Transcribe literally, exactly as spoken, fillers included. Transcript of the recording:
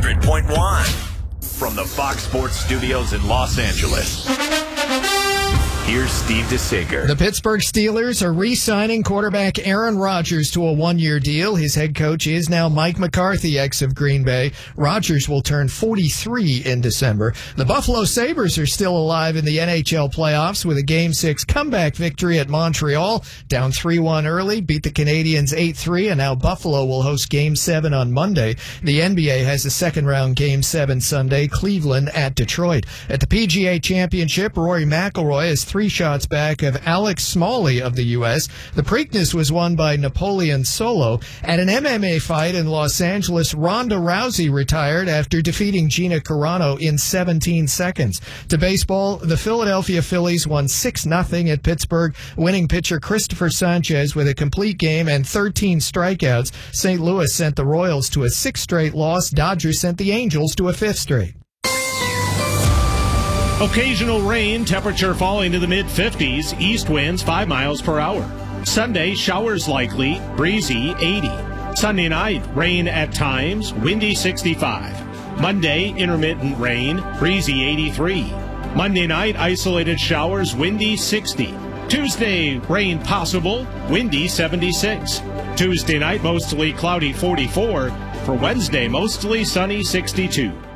hundred point one. From the Fox Sports Studios in Los Angeles, here's Steve DeSager. The Pittsburgh Steelers are re-signing quarterback Aaron Rodgers to a one-year deal. His head coach is now Mike McCarthy, ex of Green Bay. Rodgers will turn forty-three in December. The Buffalo Sabres are still alive in the N H L playoffs with a Game six comeback victory at Montreal. Down three one early, beat the Canadiens eight three, and now Buffalo will host Game seven on Monday. The N B A has a second-round Game seven Sunday, Cleveland at Detroit. At the P G A Championship, Rory McIlroy is three shots back of Alex Smalley of the U S. The Preakness was won by Napoleon Solo. At an M M A fight in Los Angeles, Ronda Rousey retired after defeating Gina Carano in seventeen seconds. To baseball, the Philadelphia Phillies won six nothing at Pittsburgh, winning pitcher Christopher Sanchez with a complete game and thirteen strikeouts. Saint Louis sent the Royals to a sixth straight loss. Dodgers sent the Angels to a fifth straight. Occasional rain, temperature falling to the mid fifties, east winds five miles per hour. Sunday, showers likely, breezy eighty. Sunday night, rain at times, windy sixty-five. Monday, intermittent rain, breezy eighty-three. Monday night, isolated showers, windy sixty. Tuesday, rain possible, windy seventy-six. Tuesday night, mostly cloudy forty-four. For Wednesday, mostly sunny sixty-two.